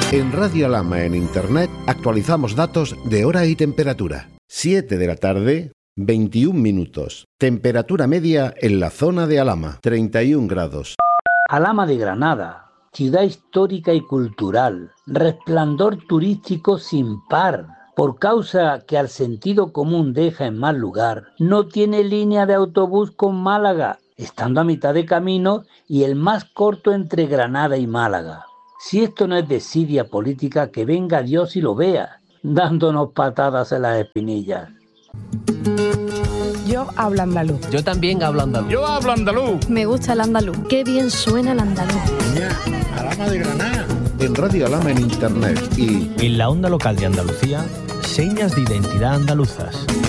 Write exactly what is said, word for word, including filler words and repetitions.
En Radio Alhama en Internet actualizamos datos de hora y temperatura. siete de la tarde, veintiún minutos. Temperatura media en la zona de Alhama, treinta y un grados. Alhama de Granada, ciudad histórica y cultural, resplandor turístico sin par. Por causa que al sentido común deja en mal lugar, no tiene línea de autobús con Málaga, estando a mitad de camino y el más corto entre Granada y Málaga. Si esto no es desidia política, que venga Dios y lo vea, dándonos patadas en las espinillas. Yo hablo andaluz. Yo también hablo andaluz. Yo hablo andaluz. Me gusta el andaluz. Qué bien suena el andaluz. Ya, Alhama de Granada. En Radio Alhama en Internet y en la onda local de Andalucía, señas de identidad andaluzas.